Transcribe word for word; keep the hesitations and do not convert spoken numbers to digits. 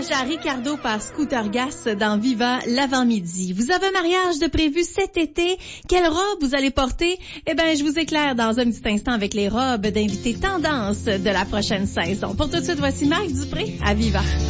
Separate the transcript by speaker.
Speaker 1: hommage à Ricardo par Scooter Gas dans Viva l'avant-midi. Vous avez un mariage de prévu cet été? Quelle robe vous allez porter? Eh bien, je vous éclaire dans un petit instant avec les robes d'invités tendance de la prochaine saison. Pour tout de suite, voici Marc Dupré à Viva.